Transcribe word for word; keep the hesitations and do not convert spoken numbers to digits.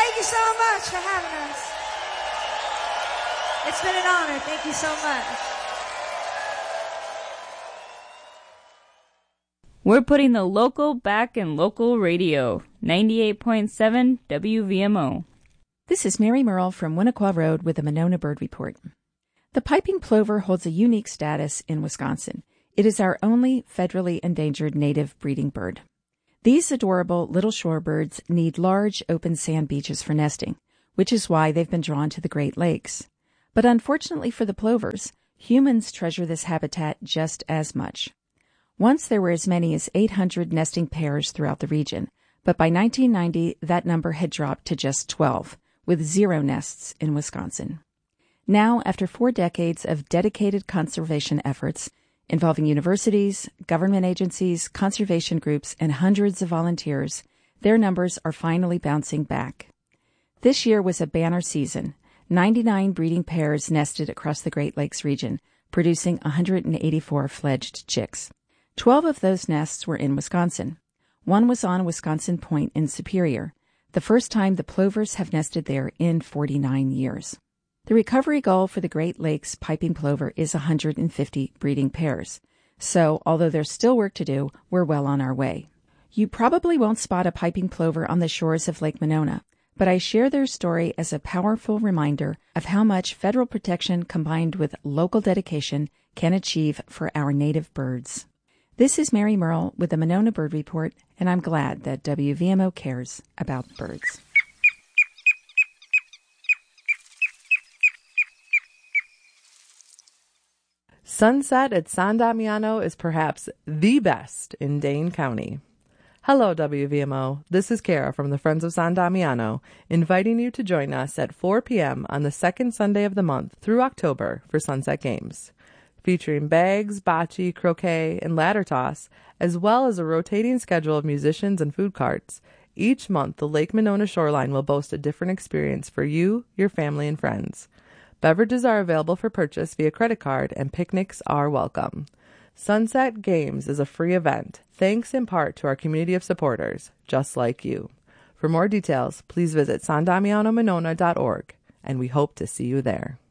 Thank you so much for having us. It's been an honor. Thank you so much. We're putting the local back in local radio. ninety-eight point seven W V M O. This is Mary Merle from Winnequa Road with the Monona Bird Report. The piping plover holds a unique status in Wisconsin. It is our only federally endangered native breeding bird. These adorable little shorebirds need large open sand beaches for nesting, which is why they've been drawn to the Great Lakes. But unfortunately for the plovers, humans treasure this habitat just as much. Once there were as many as eight hundred nesting pairs throughout the region, but by nineteen ninety that number had dropped to just twelve, with zero nests in Wisconsin. Now, after four decades of dedicated conservation efforts involving universities, government agencies, conservation groups, and hundreds of volunteers, their numbers are finally bouncing back. This year was a banner season. ninety-nine breeding pairs nested across the Great Lakes region, producing one hundred eighty-four fledged chicks. Twelve of those nests were in Wisconsin. One was on Wisconsin Point in Superior, the first time the plovers have nested there in forty-nine years. The recovery goal for the Great Lakes piping plover is one hundred fifty breeding pairs. So, although there's still work to do, we're well on our way. You probably won't spot a piping plover on the shores of Lake Monona, but I share their story as a powerful reminder of how much federal protection combined with local dedication can achieve for our native birds. This is Mary Merle with the Monona Bird Report, and I'm glad that W V M O cares about birds. Sunset at San Damiano is perhaps the best in Dane County. Hello, W V M O. This is Kara from the Friends of San Damiano, inviting you to join us at four p.m. on the second Sunday of the month through October for Sunset Games. Featuring bags, bocce, croquet, and ladder toss, as well as a rotating schedule of musicians and food carts. Each month, the Lake Monona shoreline will boast a different experience for you, your family, and friends. Beverages are available for purchase via credit card, and picnics are welcome. Sunset Games is a free event, thanks in part to our community of supporters, just like you. For more details, please visit san damiano monona dot org, and we hope to see you there.